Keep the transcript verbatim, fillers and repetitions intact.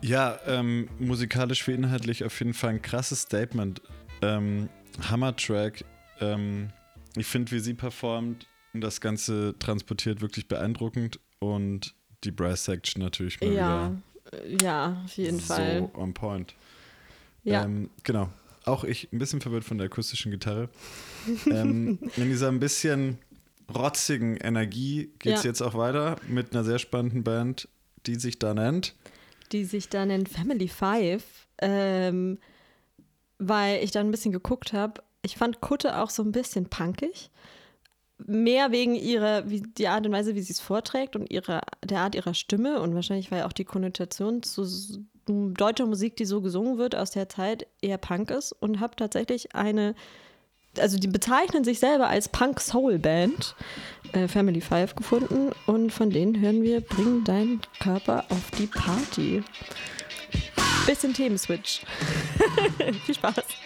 Ja, ähm, musikalisch wie inhaltlich auf jeden Fall ein krasses Statement. Ähm, Hammer-Track. Ähm, ich finde, wie sie performt und das Ganze transportiert, wirklich beeindruckend. Und die Brass-Section natürlich mal Ja, wieder ja, auf jeden so Fall. on point. Ja. Ähm, genau. Auch ich ein bisschen verwirrt von der akustischen Gitarre. ähm, in dieser ein bisschen rotzigen Energie geht es Ja. jetzt auch weiter mit einer sehr spannenden Band, die sich da nennt. Die sich da nennt Family Five, ähm, weil ich dann ein bisschen geguckt habe. Ich fand Kutte auch so ein bisschen punkig. Mehr wegen ihrer, wie, die Art und Weise, wie sie es vorträgt und ihrer, der Art ihrer Stimme. Und wahrscheinlich war ja auch die Konnotation zu s- deutscher Musik, die so gesungen wird aus der Zeit, eher Punk ist. Und habe tatsächlich eine, also die bezeichnen sich selber als Punk-Soul-Band, äh, Family Five, gefunden. Und von denen hören wir Bring deinen Körper auf die Party. Bisschen Themenswitch. Viel Spaß.